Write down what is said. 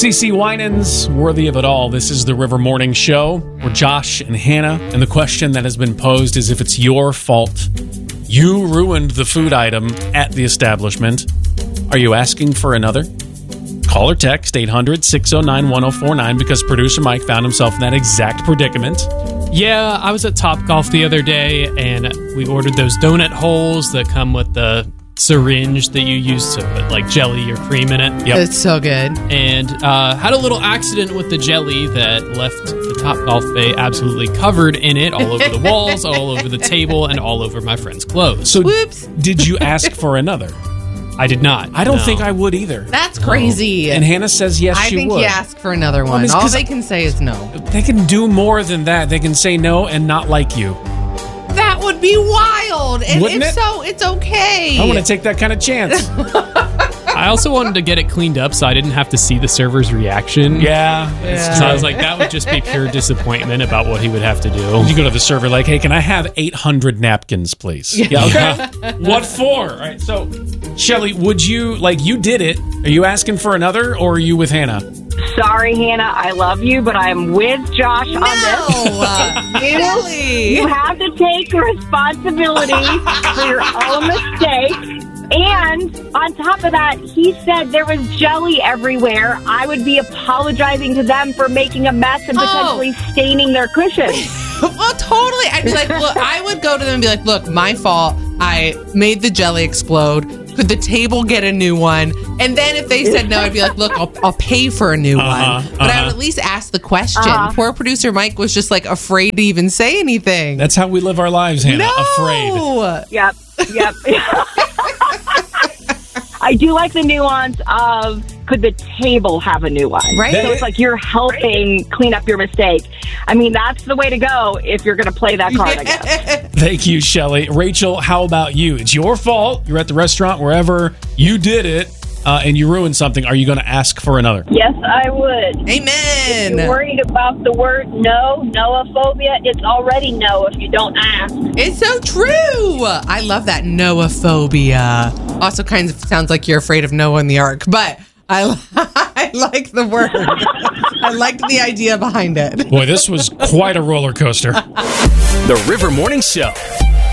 CeCe Winans, Worthy of It All. This is the River Morning Show. We're Josh and Hannah, and the question that has been posed is if it's your fault. You ruined the food item at the establishment. Are you asking for another? Call or text 800-609-1049 because producer Mike found himself in that exact predicament. Yeah, I was at Topgolf the other day, and we ordered those donut holes that come with the syringe that you use to put like jelly or cream in it. Yep. It's so good. And had a little accident with the jelly that left the Topgolf bay absolutely covered in it, all over the walls, all over the table, and all over my friend's clothes. So Whoops. did you ask for another? I did not. I don't No. think I would either. That's crazy. And Hannah says yes, I she think would. you ask for another one. it's All 'cause they can say is no. They can do more than that. They can say no and not like you. That would be wild. And Wouldn't if it? so, it's okay. I want to take that kind of chance. I also wanted to get it cleaned up so I didn't have to see the server's reaction. Yeah. It's So I was like, that would just be pure disappointment about what he would have to do. You go to the server like, hey, can I have 800 napkins, please? Yeah, okay. What for? All right, so, Shelly, would you, you did it. Are you asking for another, or are you with Hannah? Sorry, Hannah, I love you, but I'm with Josh on this. Really? You have to take responsibility for your own mistake. And on top of that, he said there was jelly everywhere. I would be apologizing to them for making a mess and potentially staining their cushions. Well, totally. I'd be like, look, I would go to them and be like, look, my fault. I made the jelly explode. Could the table get a new one? And then if they said no, I'd be like, look, I'll pay for a new one. But I would at least ask the question. Poor producer Mike was just afraid to even say anything. That's how we live our lives, Hannah. no! Afraid. Yep. I do like the nuance of could the table have a new one? Right. So it's like you're helping clean up your mistake. I mean, that's the way to go if you're going to play that card, I guess. Thank you, Shelly. Rachel, how about you? It's your fault. You're at the restaurant, wherever. You did it, and you ruined something. Are you going to ask for another? Yes, I would. Amen. You're worried about the word no, noophobia. It's already no if you don't ask. It's so true. I love that noophobia. Also kind of sounds like you're afraid of Noah in the Ark, but I like the word. I liked the idea behind it. Boy, this was quite a roller coaster. The River Morning Show.